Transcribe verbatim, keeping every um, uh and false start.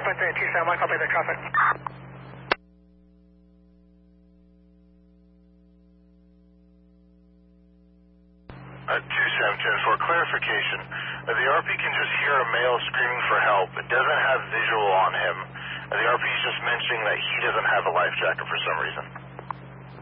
Suspect at two seven one, copy the traffic. Uh, two seven ten, for clarification, uh, the R P can just hear a male screaming for help. It doesn't have visual on him. Uh, the R P is just mentioning that he doesn't have a life jacket for some reason.